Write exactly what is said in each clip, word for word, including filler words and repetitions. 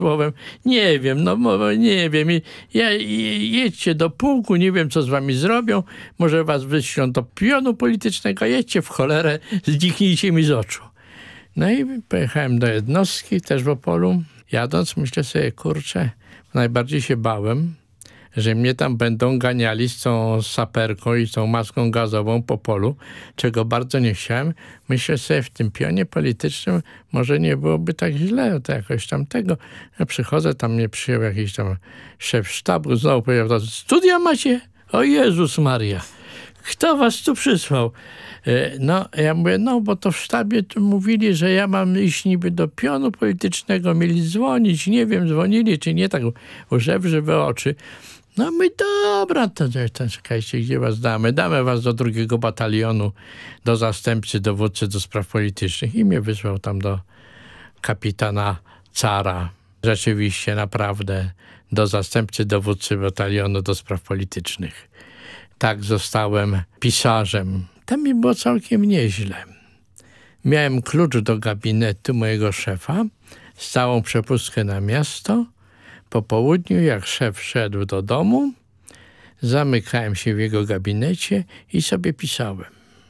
Słowem, nie wiem, no mo- nie wiem. I ja, i- jedźcie do pułku, nie wiem, co z wami zrobią. Może was wyślą do pionu politycznego. Jedźcie w cholerę, zniknijcie mi z oczu. No i pojechałem do jednostki, też w Opolu. Jadąc, myślę sobie, kurczę, najbardziej się bałem, że mnie tam będą ganiali z tą saperką i tą maską gazową po polu, czego bardzo nie chciałem. Myślę sobie, w tym pionie politycznym może nie byłoby tak źle, to jakoś tam tego. Ja przychodzę, tam mnie przyjął jakiś tam szef sztabu, znowu powiedział, studia macie? O Jezus Maria, kto was tu przysłał? E, No, ja mówię, no bo to w sztabie tu mówili, że ja mam iść niby do pionu politycznego, mieli dzwonić, nie wiem, dzwonili czy nie, tak łże w żywe oczy. No my dobra, to, to czekajcie, gdzie was damy? Damy was do drugiego batalionu, do zastępcy dowódcy do spraw politycznych. I mnie wysłał tam do kapitana Cara. Rzeczywiście, naprawdę, do zastępcy dowódcy batalionu do spraw politycznych. Tak zostałem pisarzem. Tam mi było całkiem nieźle. Miałem klucz do gabinetu mojego szefa, stałą przepustkę na miasto. Po południu, jak szef szedł do domu, zamykałem się w jego gabinecie i sobie pisałem.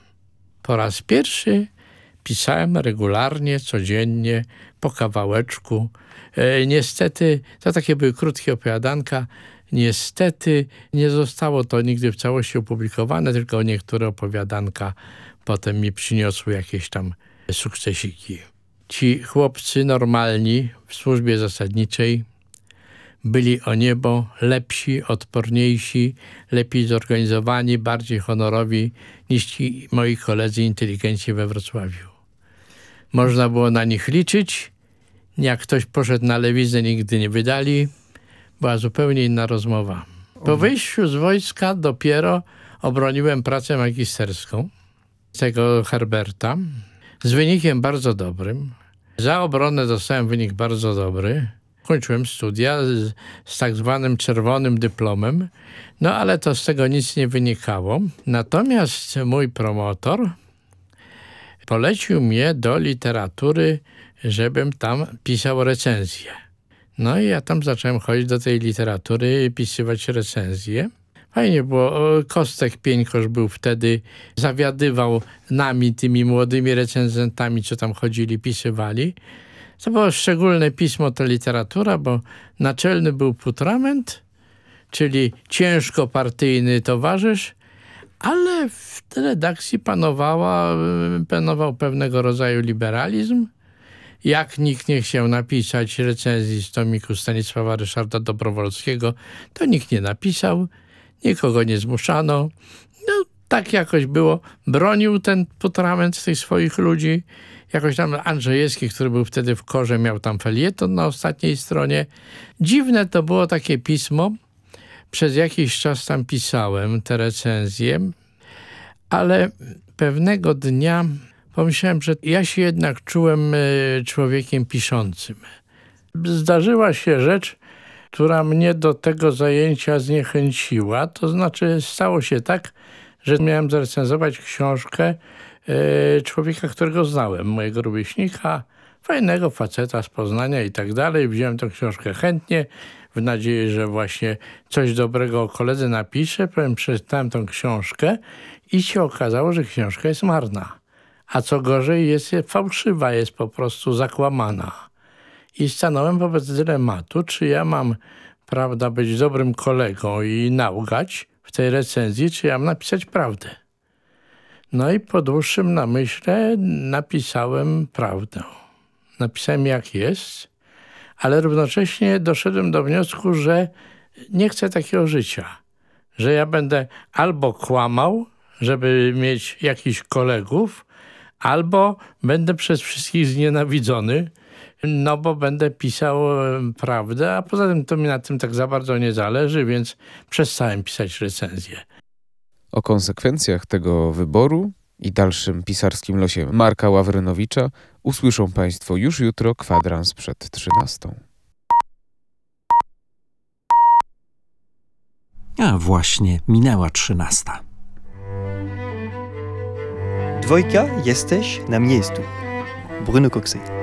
Po raz pierwszy pisałem regularnie, codziennie, po kawałeczku. E, niestety, to takie były krótkie opowiadanka, niestety nie zostało to nigdy w całości opublikowane, tylko niektóre opowiadanka potem mi przyniosły jakieś tam sukcesiki. Ci chłopcy normalni w służbie zasadniczej byli o niebo lepsi, odporniejsi, lepiej zorganizowani, bardziej honorowi niż ci moi koledzy inteligenci we Wrocławiu. Można było na nich liczyć. Jak ktoś poszedł na lewiznę, nigdy nie wydali. Była zupełnie inna rozmowa. Po wyjściu z wojska dopiero obroniłem pracę magisterską tego Herberta z wynikiem bardzo dobrym. Za obronę dostałem wynik bardzo dobry. Kończyłem studia z, z tak zwanym czerwonym dyplomem, no ale to z tego nic nie wynikało. Natomiast mój promotor polecił mnie do literatury, żebym tam pisał recenzje. No i ja tam zacząłem chodzić do tej literatury i pisywać recenzje. Fajnie było. Kostek Pieńkosz był wtedy, zawiadywał nami, tymi młodymi recenzentami, co tam chodzili, pisywali. To było szczególne pismo, to literatura, bo naczelny był putrament, czyli ciężko partyjny towarzysz, ale w redakcji panowała, panował pewnego rodzaju liberalizm. Jak nikt nie chciał napisać recenzji z tomiku Stanisława Ryszarda Dobrowolskiego, to nikt nie napisał, nikogo nie zmuszano. No tak jakoś było. Bronił ten putrament tych swoich ludzi. Jakoś tam Andrzejewski, który był wtedy w Korze, miał tam felieton na ostatniej stronie. Dziwne to było takie pismo. Przez jakiś czas tam pisałem te recenzje, ale pewnego dnia pomyślałem, że ja się jednak czułem człowiekiem piszącym. Zdarzyła się rzecz, która mnie do tego zajęcia zniechęciła. To znaczy stało się tak, że miałem zarecenzować książkę człowieka, którego znałem, mojego rówieśnika, fajnego faceta z Poznania i tak dalej. Wziąłem tę książkę chętnie, w nadziei, że właśnie coś dobrego o koledze napiszę. Powiem, przeczytałem tę książkę i się okazało, że książka jest marna. A co gorzej, jest fałszywa, jest po prostu zakłamana. I stanąłem wobec dylematu, czy ja mam, prawda, być dobrym kolegą i naugać w tej recenzji, czy ja mam napisać prawdę. No i po dłuższym namyśle napisałem prawdę. Napisałem jak jest, ale równocześnie doszedłem do wniosku, że nie chcę takiego życia. Że ja będę albo kłamał, żeby mieć jakichś kolegów, albo będę przez wszystkich znienawidzony, no bo będę pisał prawdę, a poza tym to mi na tym tak za bardzo nie zależy, więc przestałem pisać recenzje. O konsekwencjach tego wyboru i dalszym pisarskim losie Marka Ławrynowicza usłyszą Państwo już jutro, kwadrans przed trzynastą. A właśnie, minęła trzynasta. Dwojga, jesteś na miejscu. Bruno Coxey.